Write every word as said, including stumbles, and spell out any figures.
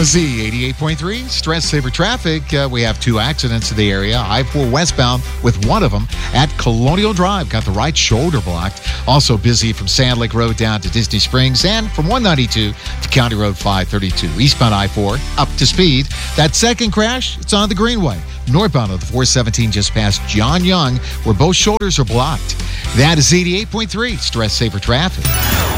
Z eighty-eight point three, Stress Saver Traffic. Uh, we have two accidents in the area. I four westbound with one of them at Colonial Drive. Got the right shoulder blocked. Also busy from Sand Lake Road down to Disney Springs and from one ninety-two to County Road five thirty-two. Eastbound I four up to speed. That second crash, it's on the Greenway. Northbound of the four seventeen just past John Young, where both shoulders are blocked. That is eighty-eight point three, Stress Saver Traffic.